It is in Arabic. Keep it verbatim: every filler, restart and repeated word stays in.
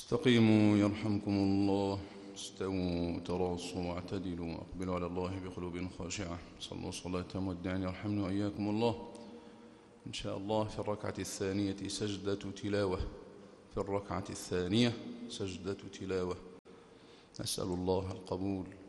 استقيموا يرحمكم الله، استووا تراصوا واعتدلوا، أقبلوا على الله بقلوب خاشعة. صلوا صلاة مودعين يرحمنا وإياكم الله. إن شاء الله في الركعة الثانية سجدة تلاوة، في الركعة الثانية سجدة تلاوة. نسأل الله القبول.